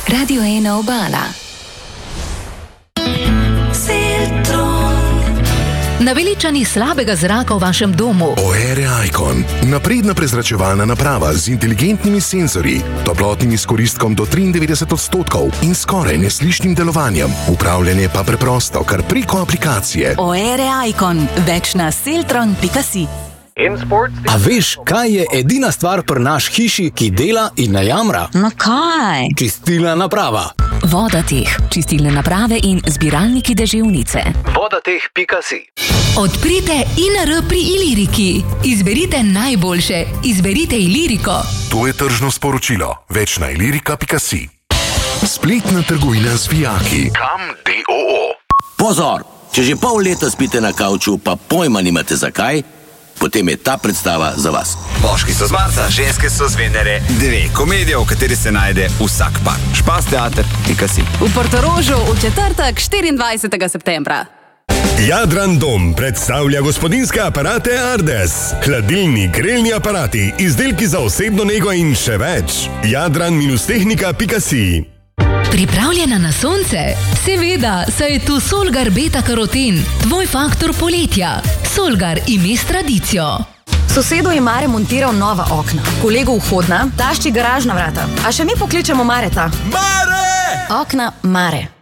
Radio 1 Obala. Naveličani slabega zraka v vašem domu. Oere Icon. Napredna prezračevalna naprava z inteligentnimi senzorji, toplotnim izkoristkom do 93% in skoraj neslišnim delovanjem. Upravljanje pa preprosto, kar preko aplikacije. Oere Icon. Več na seltron.si. A veš, kaj je edina stvar pri naš hiši, ki dela in ne jamra? No kaj? Čistilna naprava. Vodateh, čistilne naprave in zbiralniki deževnice. Vodateh.si. Odprite INR pri Iliriki. Izberite najboljše. Izberite Iliriko. To je tržno sporočilo. Več na ilirika.si. Spletna trgovina z vijaki. Kam DOO. Pozor! Če že pol leta spite na kavču, pa pojma nimate zakaj, potem je ta predstava za vas. Moški so z Marsa, ženske so z Venere. 2 komedije, v kateri se najde vsak par. Špasteater.si. V Portorožu v četrtek 24. septembra. Jadran Dom predstavlja gospodinjske aparate Ardes. Hladilni, grelni aparati, izdelki za osebno nego in še več. Jadran-tehnika.si. Pripravljena na sonce? Seveda, saj je tu Solgar beta-karoten, tvoj faktor poletja. Solgar ime s tradicijo. Sosedu je Mare montiral nova okna, kolegu vhodna, tašči garažna vrata. A še mi pokličemo Mareta. Mare! Okna Mare.